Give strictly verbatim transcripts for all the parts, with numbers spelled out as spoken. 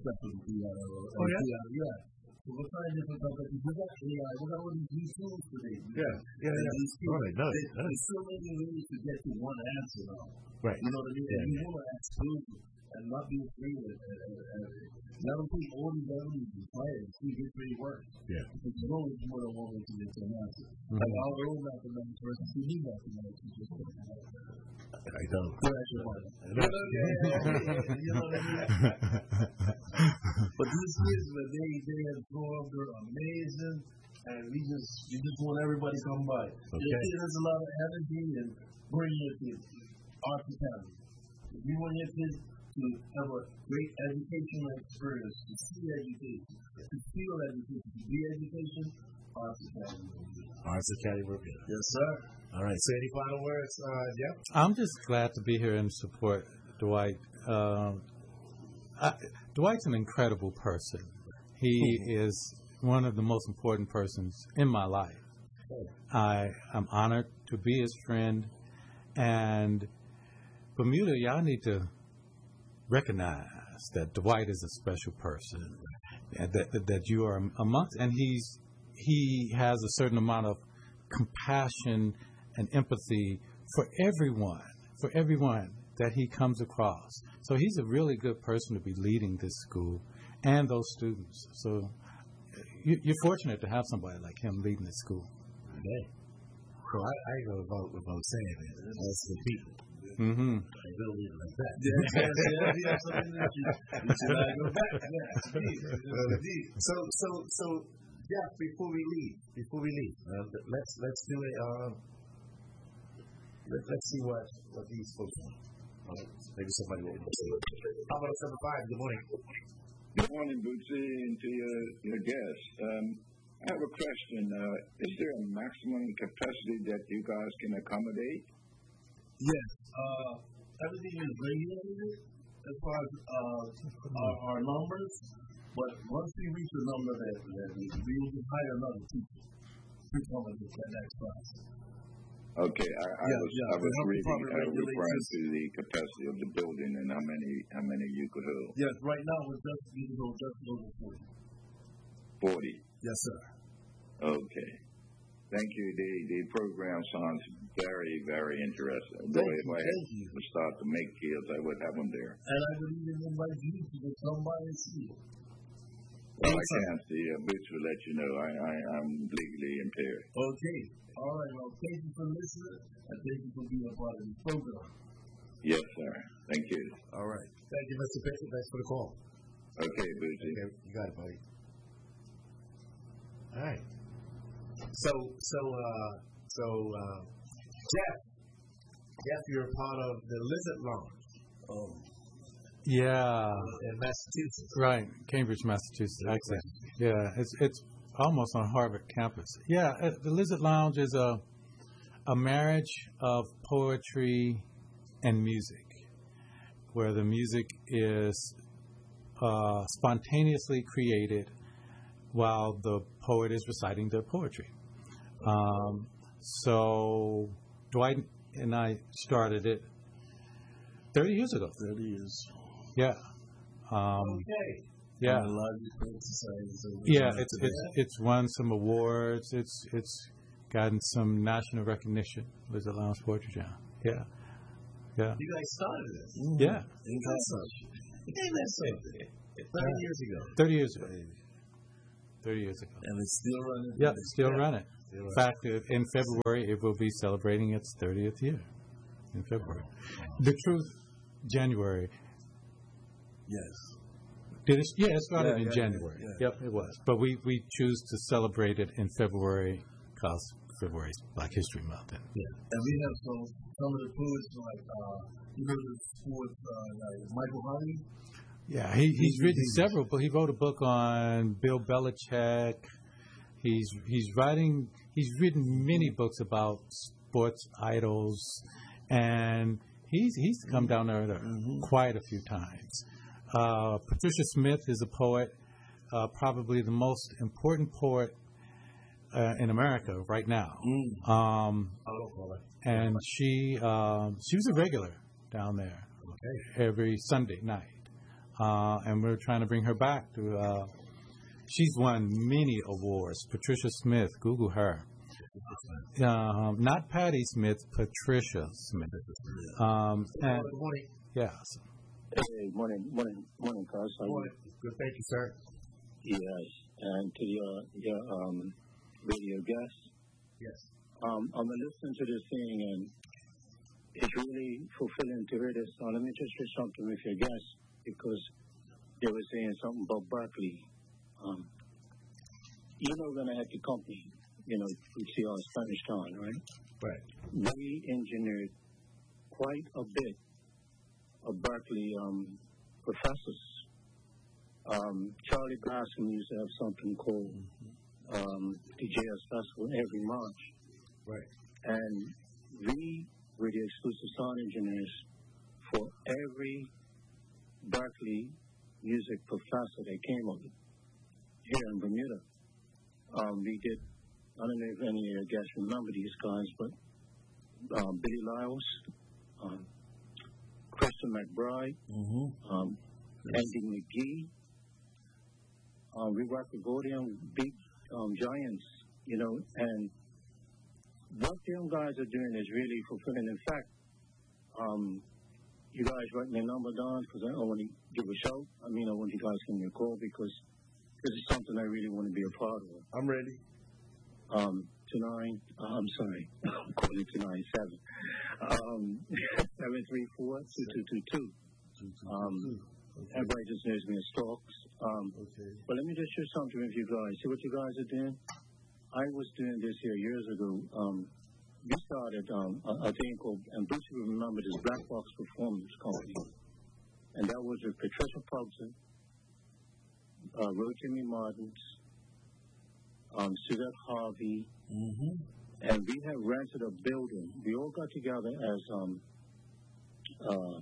special P I O. Oh, yeah? P I O, yeah. So we're trying different companies. We got A I. We got all these new tools today. Yeah, yeah, and yeah. these people, All right, no, they, no. there's so many ways to get to one answer now. Right. You know what I mean? Yeah, and you yeah. want to ask children and not be afraid of it. Let them take all these avenues and try it and see if it really works. Yeah. Because you know it's more than one way to get to an answer. Mm-hmm. Like our own mathematics versus the new mathematics. We just don't have that. I don't. Correct your mind. You know what I mean? You know what I mean? But these kids, man, they, they have grown up, they're amazing. And we just, we just want everybody to come by. Okay. There's a lot of energy and bring your kids. Arts Academy. If you want your kids to have a great educational experience, to see education, to feel education, to be education, Arts Academy. Arts Academy, we're good. Yes, sir. All right. So any final words, uh, Jeff? I'm just glad to be here and support Dwight. Um, I, Dwight's an incredible person. He is one of the most important persons in my life. I am honored to be his friend. And Bermuda, y'all need to recognize that Dwight is a special person, and that, that that you are amongst, and he's he has a certain amount of compassion and empathy for everyone, for everyone that he comes across. So he's a really good person to be leading this school and those students. So you, you're fortunate to have somebody like him leading this school. Okay. So I, I go vote without saying it. That's the people. Mm-hmm. I really like that. Yeah, yeah, yeah, yeah, something that you, you should not go back. Yeah, indeed. So, so, so, yeah. Before we leave, before we leave, uh, let's let's do it. Uh, let, let's see what what these folks want. Uh, maybe somebody will say. How about number five? Good morning. Good morning, Bootsy, and to your your guests. Um, I have a question. Uh, is there a maximum capacity that you guys can accommodate? Yes. Uh, everything is regulated as far as uh, our, our numbers, but once we reach a number that, that we, we will just hire another teacher to come and get that next class. Okay, I, I yeah, was yeah. I was reading uh, referring just, to the capacity of the building and how many how many you could hold. Yes, right now we're just we can go just over forty. Forty. Yes, sir. Okay. Thank you. The the program sounds very, very interesting. Thank Boy, you, if I thank you. had to start to make kids, I would have them there. And I would even invite you to just come by and see it. Well, I can't see. Uh, Boots will let you know. I, I, I'm legally impaired. Okay. All right. Well, thank you for listening, and thank you for being a part of the program. Yes, sir. Thank you. All right. Thank you, Mister Bishop. Thanks for the call. Okay, Bootsy. Okay, you got it, buddy. All right. So, so, uh, so, uh, Jeff, Jeff, you're a part of the Lizard Lounge. Um, yeah. In Massachusetts. Right, Cambridge, Massachusetts. Actually, yeah, it's it's almost on Harvard campus. Yeah, uh, the Lizard Lounge is a a marriage of poetry and music, where the music is uh, spontaneously created while the poet is reciting their poetry. Um, so Dwight and I started it thirty years ago. thirty years. Yeah. Um, Okay. Yeah. And a lot of different societies over Yeah, time. it's it's it's won some awards. It's it's gotten some national recognition. Lizard Lounge Poetry Jam. Yeah. Yeah. You guys started this. Mm-hmm. Yeah. Ain't that something? Ain't that something? Thirty years ago. Thirty years ago. Thirty years ago. And it's still running. Yeah, it's still Yeah. running. Still In fact, uh, in February, it will be celebrating its thirtieth year. In February. The Truth, January. Yes. Did it? Yeah, it started Yeah, in yeah, January. yeah, yeah. Yep, it was. But we, we choose to celebrate it in February because February is Black History Month. And, Yeah. And we have some some of the poets like uh, you know the poet uh, like Michael Harvey. yeah, he, he's written He's- several, but he wrote a book on Bill Belichick. He's he's writing. He's written many books about sports idols, and he's he's come down there Mm-hmm. quite a few times. Uh, Patricia Smith is a poet, uh, probably the most important poet uh, in America right now. Mm. Um, Oh, and she um, she was a regular down there okay. every Sunday night. uh, and we're trying to bring her back to. Uh, she's won many awards. Patricia Smith, Google her. Um, not Patti Smith, Patricia Smith. Um, and, Good morning. yes. Hey, morning, morning, morning, Carl. Good morning. Good, thank you, sir. Yes, and to your your um, radio guest. Yes. Um, I'm listening to this thing, and it's really fulfilling to hear this. Now, let me just share something with your guest, because they were saying something about Berkeley. Um, you know, when I had the company, you know, we see our Spanish Town, right? Right. We engineered quite a bit of Berkeley um, professors. Um, Charlie Baskin used to have something called um, the J S Festival every March. Right. And we were the exclusive sound engineers for every Berkeley music professor that came up here in Bermuda. Um, we did, I don't know if any of you guys remember these guys, but um, Billy Lyles, um, Christian McBride, Mm-hmm. um, Andy McGee. Um, we work with all them big um, giants, you know, and what them guys are doing is really fulfilling. In fact, um, you guys write my number down, because I want to give a shout. I mean, I want you guys to give me a call, because this is something I really want to be a part of. I'm ready. Um, two nine, uh, I'm sorry, I'm calling it two nine seven. Um, seven three four, two two two two. Um, everybody just knows me as Stalks. Um, Okay. but let me just share something with you guys. See what you guys are doing? I was doing this here years ago. Um, we started um, a, a thing called, and Bruce will remember this, Black Box Performance Company. And that was with Patricia Pugson, uh, Rotimi Martins, um, Suzette Harvey, Mm-hmm. and we had rented a building. We all got together as, um, uh,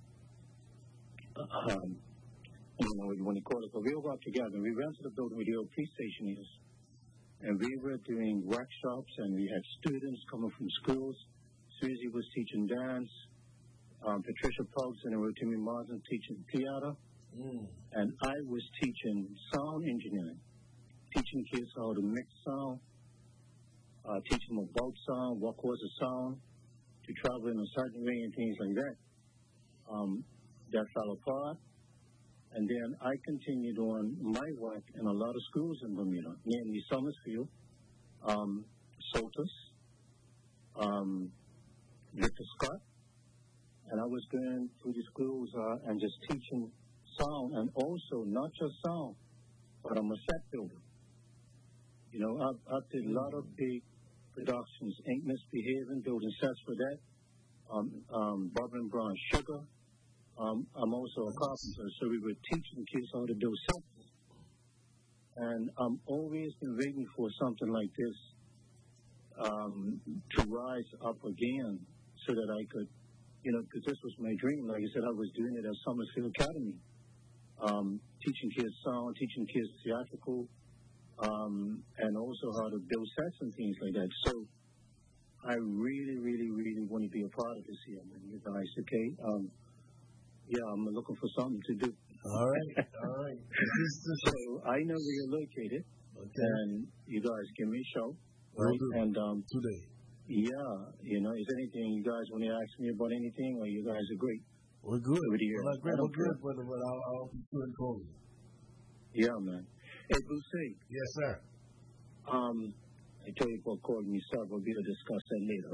um, I don't know what you want to call it, but we all got together, and we rented a building where the old police station is. And we were doing workshops, and we had students coming from schools. Susie was teaching dance. Um, Patricia Pugson and Rotimi Martin teaching theater. Mm. And I was teaching sound engineering, teaching kids how to mix sound, uh, teaching them about sound, what causes sound, to travel in a certain way and things like that. Um, that fell apart. And then I continued on my work in a lot of schools in Bermuda, namely Summersfield, um, Soltis, um, Victor Scott. And I was going through the schools uh, and just teaching sound, and also not just sound, but I'm a set builder. You know, I've, I've did a lot of big productions, Ain't Misbehaving, building sets for that, um, um, Bob and Brown Sugar. Um, I'm also a carpenter, so we were teaching kids how to do sets. And I'm always been waiting for something like this um, to rise up again, so that I could, you know, because this was my dream. Like I said, I was doing it at Summersfield Academy, um, teaching kids sound, teaching kids theatrical, um, and also how to build sets and things like that. So I really, really, really want to be a part of this here, man, you guys, okay? Um, yeah, I'm looking for something to do. All right. All right. So I know where you're located, Okay. and you guys give me a show, Will right? do. And um, Today. yeah, you know, is there anything you guys want to ask me about anything, or you guys are great? We're good. Over the years. We're not great. I don't We're good, care. brother, but I'll, I'll be sure and call you. Yeah, man. Hey, Bruce, Yes, sir. um, I told you about calling me sir, but we'll discuss that later.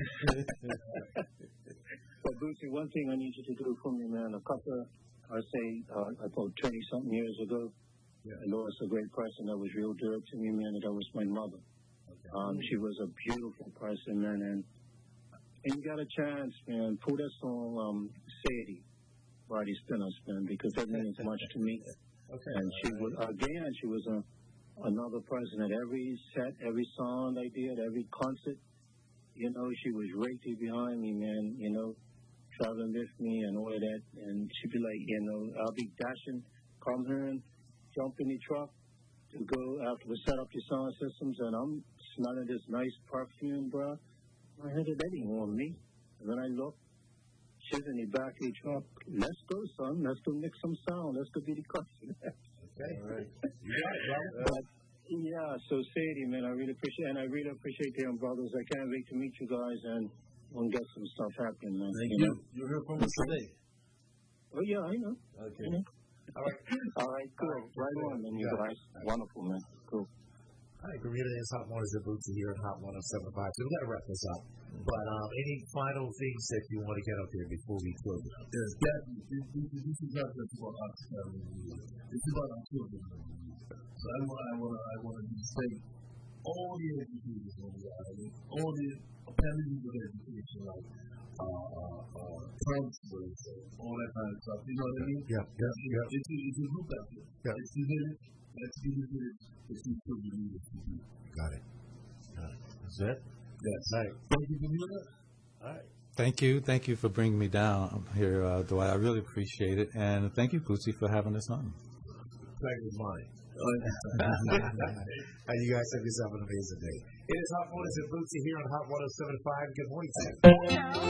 But Brucey, one thing I need you to do for me, man, a couple, I say, uh, about twenty-something years ago, Yeah. I lost a great person that was real dear to me, man, and that was my mother. Okay. Um, she was a beautiful person, man, and, and you got a chance, man, pull that song, um, Sadie, by the Spinners, man, because that means much to me. Okay. And she was, again, she was a, another person at every set, every song I did, every concert. You know, she was right there behind me, man, you know, traveling with me and all of that. And she'd be like, you know, I'll be dashing, come here and jump in the truck to go after we set up the sound systems. And I'm smelling this nice perfume, bro. I heard that ain't on me. And then I look, pictures in the back of the truck. Let's go, son. Let's go mix some sound. Let's go be the customer. Okay. All right. You got it, brother. Uh, but, yeah, so Sadie, man, I really appreciate and I really appreciate them brothers. I can't wait to meet you guys and we'll get some stuff happening, man. Thank you. you. Know? You'll hear from us today. Oh, yeah, I know. Okay. I know. All right. All right, cool. Right on, man, you guys. Wonderful, man. Cool. All right, Garita is Hot Waters and Bootsy here at Hot one oh seven point five. So we've got to wrap this up. But um, any final things that you want to get out there before we close? Yes, definitely. This, this, this is not just about hospitality. It's about our children. So I want, I want, I want to thank all the educators on the island, all the families of education, like uh, uh, uh, counselors, all that kind of stuff. You know what I mean? Yeah, yeah, yeah. It's a, it's a group effort. Yeah. It's a unit. Let's give it to it. It's a children need us to do. Got it. Got it. That's it? Yes. All right. Thank you, Bermuda. All right. Thank you. Thank you for bringing me down here, uh, Dwight. I really appreciate it. And thank you, Bootsy, for having us on. Pleasure's mine. And you guys have yourself an amazing day. It is Hot Waters and Bootsy here on Hot one oh seven point five. Good morning, Sam.